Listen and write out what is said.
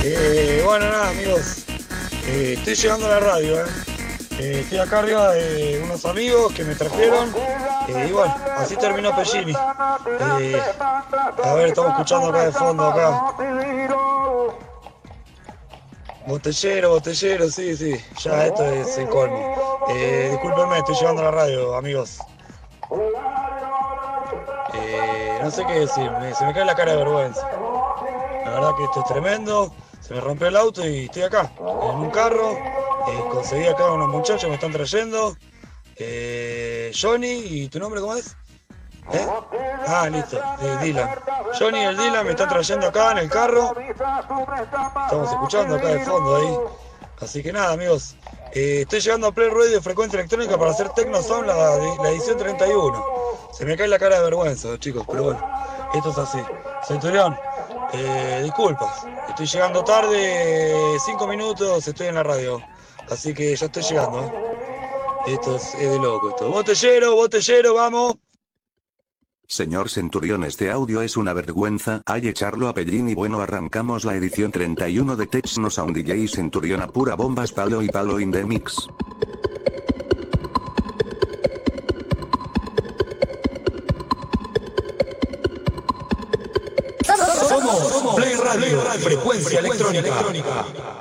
Bueno, nada, amigos. Estoy llegando a la radio, estoy acá arriba de unos amigos que me trajeron. Y bueno, así terminó Pellini. A ver, estamos escuchando acá de fondo, acá. Botellero, botellero, sí, sí. Ya esto es el colmo. Discúlpenme, estoy llegando a la radio, amigos. No sé qué decir, se me cae la cara de vergüenza. La verdad que esto es tremendo. Se me rompió el auto y estoy acá, en un carro. Conseguí acá unos muchachos que me están trayendo. Johnny, ¿y tu nombre cómo es? ¿Eh? Ah, listo, Dylan. Johnny y el Dylan me están trayendo acá en el carro. Estamos escuchando acá de fondo ahí. Así que nada, amigos. Estoy llegando a Play Radio de Frecuencia Electrónica para hacer Tecno Sound la edición 31. Se me cae la cara de vergüenza, chicos, pero bueno, esto es así. Centurión, disculpas. Estoy llegando tarde, 5 minutos, estoy en la radio. Así que ya estoy llegando, Esto es de loco esto. Botellero, botellero, vamos. Señor Centurión, este audio es una vergüenza, hay echarlo a Pellini. Bueno, arrancamos la edición 31 de Tecno Sound DJ Centurión a pura bombas, palo y palo in the mix. Somos Play Radio, Frecuencia Electrónica.